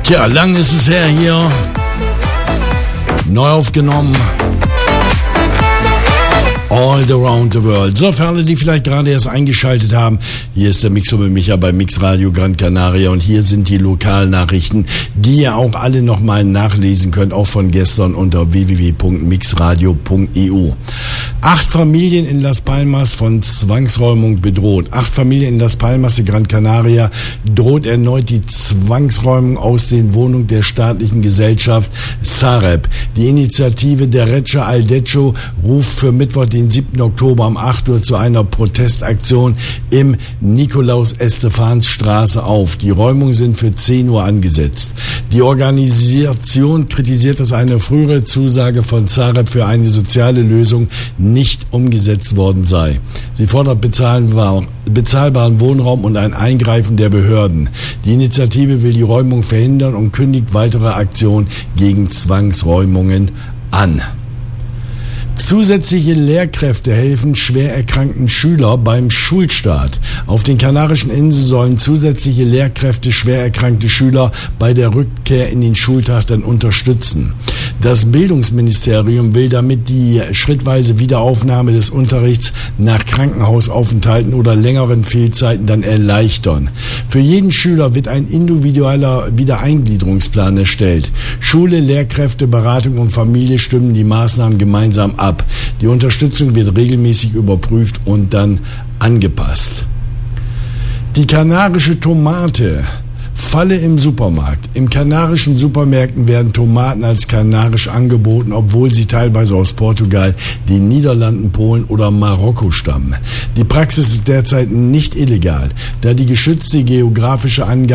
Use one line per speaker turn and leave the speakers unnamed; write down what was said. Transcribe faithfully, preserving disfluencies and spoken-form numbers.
Tja, lang ist es her hier. Neu aufgenommen. All around the world. So, für alle, die vielleicht gerade erst eingeschaltet haben, hier ist der Mixo mit Micha bei Mix Radio Gran Canaria und hier sind die Lokalnachrichten, die ihr auch alle nochmal nachlesen könnt, auch von gestern unter w w w punkt mixradio punkt e u. Acht Familien in Las Palmas von Zwangsräumung bedroht. Acht Familien in Las Palmas de Gran Canaria droht erneut die Zwangsräumung aus den Wohnungen der staatlichen Gesellschaft Sareb. Die Initiative Derecha al Derecho ruft für Mittwoch den siebten Oktober um acht Uhr zu einer Protestaktion im Nikolaus-Estefans-Straße auf. Die Räumungen sind für zehn Uhr angesetzt. Die Organisation kritisiert, dass eine frühere Zusage von Sareb für eine soziale Lösung nicht umgesetzt worden sei. Sie fordert bezahlbar, bezahlbaren Wohnraum und ein Eingreifen der Behörden. Die Initiative will die Räumung verhindern und kündigt weitere Aktionen gegen Zwangsräumungen an. Zusätzliche Lehrkräfte helfen schwer erkrankten Schülern beim Schulstart. Auf den Kanarischen Inseln sollen zusätzliche Lehrkräfte schwer erkrankte Schüler bei der Rückkehr in den Schultag dann unterstützen. Das Bildungsministerium will damit die schrittweise Wiederaufnahme des Unterrichts nach Krankenhausaufenthalten oder längeren Fehlzeiten dann erleichtern. Für jeden Schüler wird ein individueller Wiedereingliederungsplan erstellt. Schule, Lehrkräfte, Beratung und Familie stimmen die Maßnahmen gemeinsam ab. Die Unterstützung wird regelmäßig überprüft und dann angepasst. Die kanarische Tomate falle im Supermarkt. Im kanarischen Supermärkten werden Tomaten als kanarisch angeboten, obwohl sie teilweise aus Portugal, den Niederlanden, Polen oder Marokko stammen. Die Praxis ist derzeit nicht illegal, da die geschützte geografische Angabe